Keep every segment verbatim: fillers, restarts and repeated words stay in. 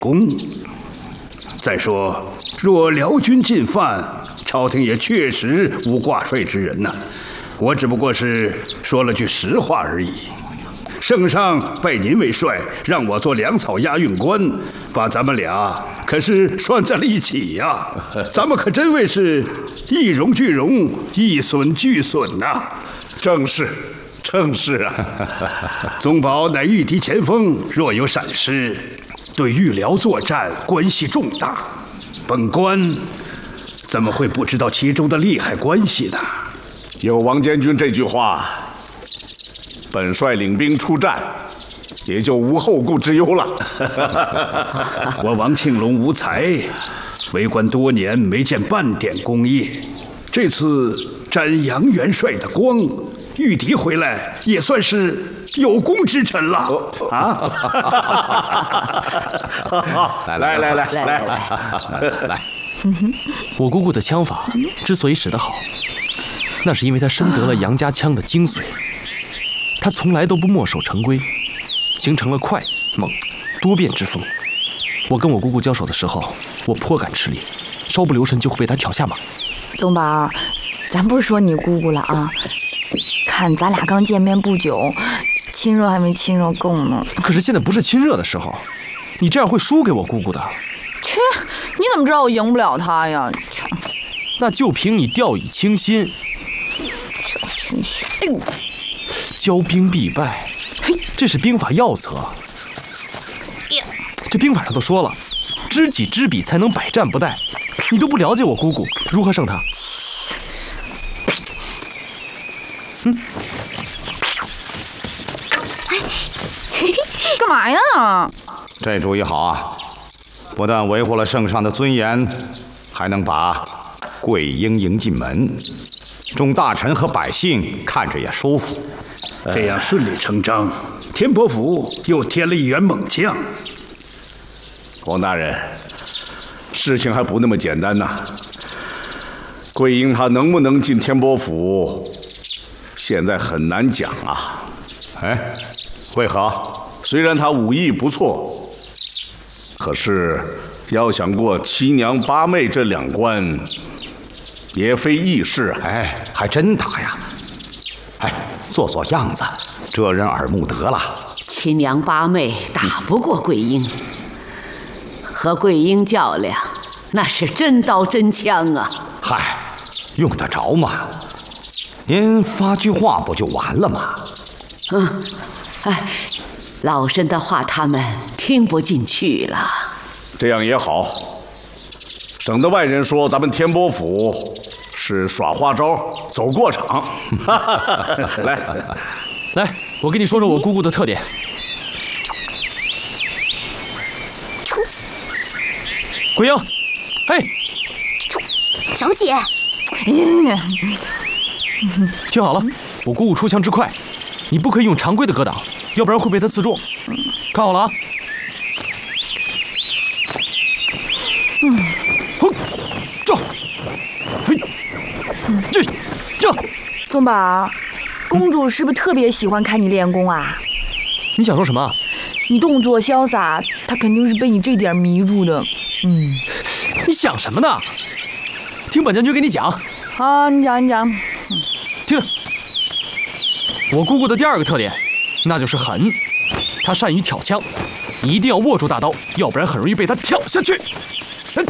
功。再说，若辽军进犯，朝廷也确实无挂帅之人呐、啊。我只不过是说了句实话而已。圣上拜您为帅，让我做粮草押运官，把咱们俩可是拴在了一起呀、啊。咱们可真谓是一荣俱荣，一损俱损呐、啊。 正是。正是啊， 宗保乃御敌前锋，若有闪失，对御辽作战关系重大。本官怎么会不知道其中的利害关系呢？ 有王监军这句话，本帅领兵出战，也就无后顾之忧了。 我王庆龙无才，为官多年没见半点功业，这次沾杨元帅的光。御敌回来也算是有功之臣了啊！ 来来来来来来来， 我姑姑的枪法之所以使得好，那是因为她深得了杨家枪的精髓。她从来都不墨守成规，形成了快、猛、多变之风。我跟我姑姑交手的时候，我颇感吃力，稍不留神就会被她挑下马。 宗保，咱不是说你姑姑了啊。看咱俩刚见面不久，亲热还没亲热够呢。 可是现在不是亲热的时候，你这样会输给我姑姑的。 切，你怎么知道我赢不了她呀？ 那就凭你掉以轻心。 小心些！哎呦， 骄兵必败，嘿，这是兵法要则。这兵法上都说了，知己知彼才能百战不殆。你都不了解我姑姑，如何胜她？嗯， 干嘛呀？ 这主意好啊！不但维护了圣上的尊严，还能把桂英迎进门，众大臣和百姓看着也舒服。 这样顺理成章，天波府又添了一员猛将。 王大人，事情还不那么简单呐。桂英她能不能进天波府？现在很难讲啊！ 哎，为何？ 虽然他武艺不错，可是要想过七娘八妹这两关，也非易事啊！ 哎，还真打呀！哎，做做样子，遮人耳目得了。 七娘八妹打不过桂英，和桂英较量，那是真刀真枪啊！ 嗨，用得着吗？您发句话不就完了吗？ 嗯，哎，老身的话他们听不进去了。 这样也好，省得外人说咱们天波府是耍花招、走过场。来来，我跟你说说我姑姑的特点。桂英，嘿， 小姐。 听好了，我姑姑出枪之快，你不可以用常规的格挡，要不然会被她刺中。看好了啊！嗯，哼，这，嘿，这，这。 宗保，公主是不是特别喜欢看你练功啊？ 你想说什么？ 你动作潇洒，她肯定是被你这点迷住的。嗯， 你想什么呢？听本将军给你讲。 好，你讲，你讲。 听着，我姑姑的第二个特点，那就是狠。她善于挑枪，你一定要握住大刀，要不然很容易被她挑下去。嗯，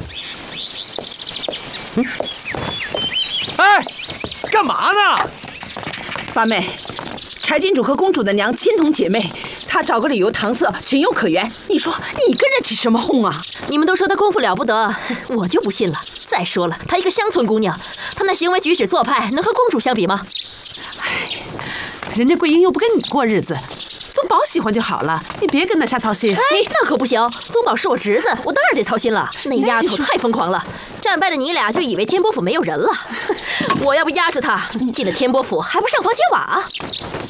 嗯，哎，干嘛呢？ 八妹，柴郡主和公主的娘亲同姐妹，她找个理由搪塞，情有可原。你说你跟着起什么哄啊？ 你们都说她功夫了不得，我就不信了。再说了，她一个乡村姑娘，她那行为举止做派能和公主相比吗？ 哎，人家桂英又不跟你过日子，宗保喜欢就好了，你别跟她瞎操心。 哎，那可不行，宗保是我侄子，我当然得操心了。那丫头太疯狂了，战败的你俩就以为天波府没有人了。我要不压着她进了天波府，还不上房揭瓦？